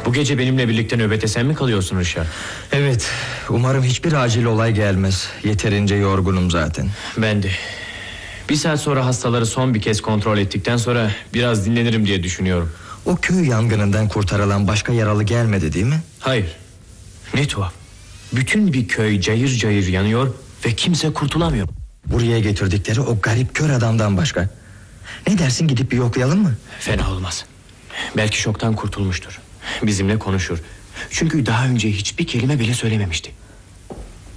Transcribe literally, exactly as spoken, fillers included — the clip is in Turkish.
Bu gece benimle birlikte nöbete sen mi kalıyorsun Richard? Evet, umarım hiçbir acil olay gelmez. Yeterince yorgunum zaten. Ben de. Bir saat sonra hastaları son bir kez kontrol ettikten sonra biraz dinlenirim diye düşünüyorum. O köy yangınından kurtarılan başka yaralı gelmedi değil mi? Hayır. Ne tuhaf. Bütün bir köy cayır cayır yanıyor ve kimse kurtulamıyor. Buraya getirdikleri o garip kör adamdan başka. Ne dersin, gidip bir yoklayalım mı? Fena olmaz. Belki şoktan kurtulmuştur. Bizimle konuşur. Çünkü daha önce hiçbir kelime bile söylememişti.